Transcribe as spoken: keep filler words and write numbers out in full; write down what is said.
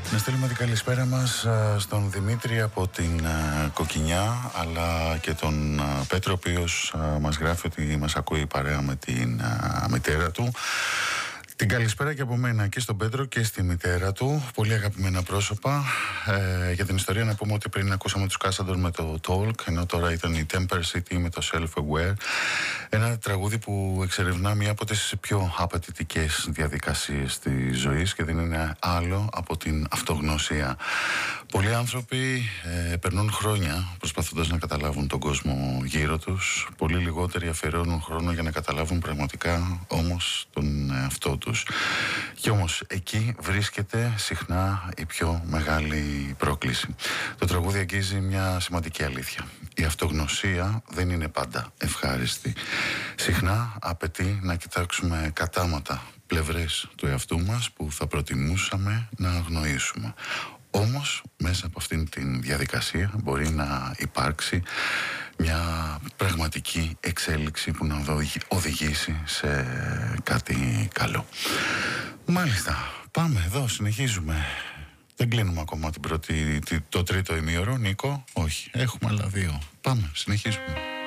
Να στείλουμε την καλησπέρα μας στον Δημήτρη από την Κοκκινιά, αλλά και τον Πέτρο, ο οποίος μας γράφει ότι μας ακούει παρέα με την μητέρα του. Την καλησπέρα και από μένα και στον Πέτρο και στη μητέρα του, πολύ αγαπημένα πρόσωπα. Ε, για την ιστορία να πούμε ότι πριν ακούσαμε τους Κάσαντορ με το Talk, ενώ τώρα ήταν η Temper City με το Self-Aware. Ένα τραγούδι που εξερευνά μία από τις πιο απαιτητικές διαδικασίες της ζωής και δεν είναι άλλο από την αυτογνωσία. Πολλοί άνθρωποι ε, περνούν χρόνια προσπαθώντας να καταλάβουν τον κόσμο γύρω τους. Πολύ λιγότεροι αφιερώνουν χρόνο για να καταλάβουν πραγματικά όμως τον εαυτό τους. Και όμως εκεί βρίσκεται συχνά η πιο μεγάλη πρόκληση. Το τραγούδι αγγίζει μια σημαντική αλήθεια. Η αυτογνωσία δεν είναι πάντα ευχάριστη. Συχνά απαιτεί να κοιτάξουμε κατάματα πλευρές του εαυτού μας που θα προτιμούσαμε να αγνοήσουμε. Όμως μέσα από αυτήν την διαδικασία μπορεί να υπάρξει μια πραγματική εξέλιξη που να οδηγήσει σε κάτι καλό. Μάλιστα, πάμε εδώ, συνεχίζουμε. Δεν κλείνουμε ακόμα την πρώτη, το τρίτο ημίωρο, Νίκο. Όχι, έχουμε άλλα δύο. Πάμε, συνεχίζουμε.